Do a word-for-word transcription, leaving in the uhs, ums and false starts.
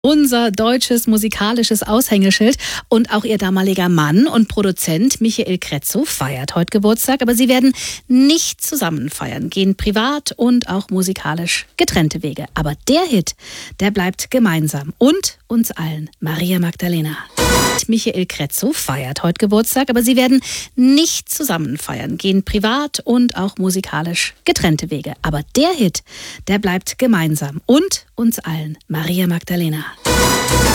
Unser deutsches musikalisches Aushängeschild und auch ihr damaliger Mann und Produzent Michael Cretzaux feiert heute Geburtstag, aber sie werden nicht zusammen feiern, gehen privat und auch musikalisch getrennte Wege. Aber der Hit, der bleibt gemeinsam und uns allen. Maria Magdalena. Michael Cretzaux feiert heute Geburtstag, aber sie werden nicht zusammen feiern, gehen privat und auch musikalisch getrennte Wege. Aber der Hit, der bleibt gemeinsam und uns allen. Maria Magdalena.